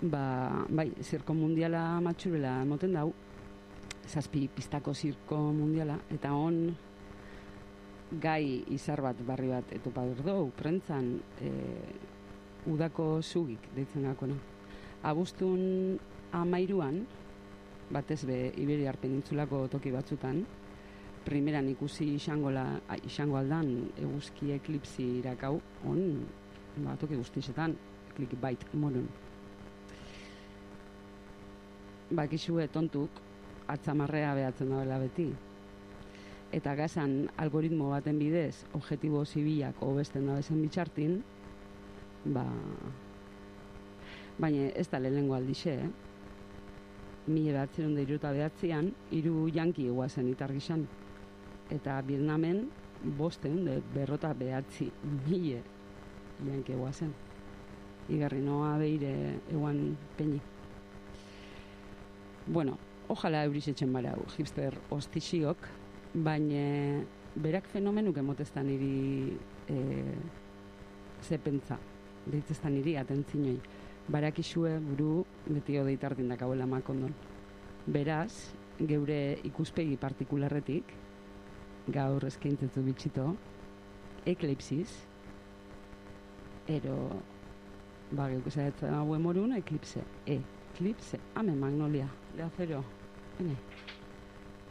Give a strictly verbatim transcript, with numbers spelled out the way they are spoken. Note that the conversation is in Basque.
ba, bai, zirko mundiala matxurela moten dau, zazpi pistako zirko mundiala, eta on gai izar bat, barri bat, etopa berdou, prentzan, e, udako zugik, deitzen gako, no? Abuztun amairuan, batez be, Iberiar penintzulako toki batzutan, primeran ikusi izangola, izango aldan eguzki eklipsi irakau, on, ba, toki guztizetan, klik bait morun. Bakizue tontuk, atzamarrea behatzen dabela beti. Eta gazan algoritmo baten bidez, objektibo zibilak hobesten dabezen bitxartin, ba, baina ez da lehenengo aldixe, eh? Mila behatzen da iruta behatzean, hiru janki eguazen itargizan. Eta Vietnamen bosten de berrota behatzi mila janki eguazen. Igarri noa beire eguan peini. Bueno, ojala eurisetzen barau, hipster ostixiok, baina berak fenomenuk emoteztan iri e, zepentza, deitzestan iri atentzinoi. Barakizue buru beti odeitartin dakauela makondon. Beraz, geure ikuspegi partikularretik, gaur eskaintzetzu bitxito, eklipsis, ero, ba, geukizaitzen hauen morun, eklipse, eklipse, ame magnolia, de acero, hene.